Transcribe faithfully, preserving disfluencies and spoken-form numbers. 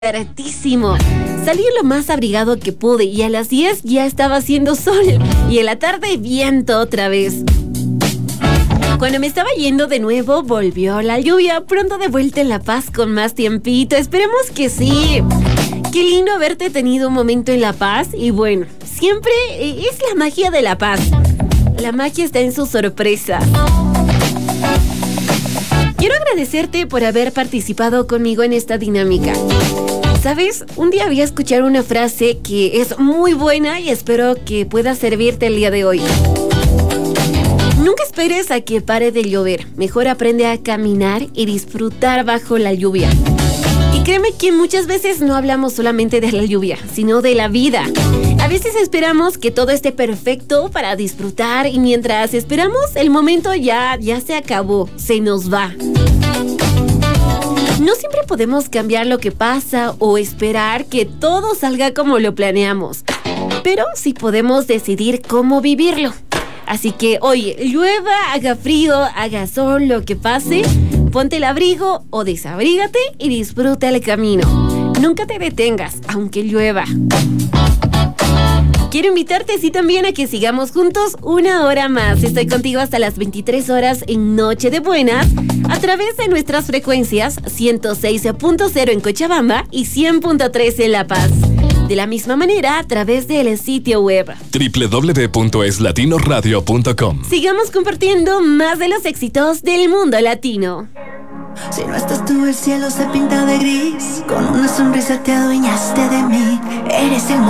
Hartísimo. Salí lo más abrigado que pude y a las diez ya estaba haciendo sol y en la tarde viento otra vez. Cuando me estaba yendo de nuevo volvió la lluvia, pronto de vuelta en La Paz con más tiempito. Esperemos que sí. Qué lindo haberte tenido un momento en La Paz y bueno, siempre es la magia de La Paz. La magia está en su sorpresa. Quiero agradecerte por haber participado conmigo en esta dinámica. ¿Sabes? Un día voy a escuchar una frase que es muy buena y espero que pueda servirte el día de hoy. Nunca esperes a que pare de llover. Mejor aprende a caminar y disfrutar bajo la lluvia. Y créeme que muchas veces no hablamos solamente de la lluvia, sino de la vida. A veces esperamos que todo esté perfecto para disfrutar y mientras esperamos, el momento ya, ya se acabó, se nos va. No siempre podemos cambiar lo que pasa o esperar que todo salga como lo planeamos, pero sí podemos decidir cómo vivirlo. Así que, oye, llueva, haga frío, haga sol, lo que pase, ponte el abrigo o desabrígate y disfruta el camino. Nunca te detengas, aunque llueva. Quiero invitarte sí también a que sigamos juntos una hora más. Estoy contigo hasta las veintitrés horas en Noche de Buenas a través de nuestras frecuencias ciento seis punto cero en Cochabamba y cien punto tres en La Paz. De la misma manera a través del sitio web doble u doble u doble u punto es latino radio punto com. Sigamos compartiendo más de los éxitos del mundo latino. Si no estás tú, el cielo se pinta de gris. Con una sonrisa te adueñaste de mí. Eres el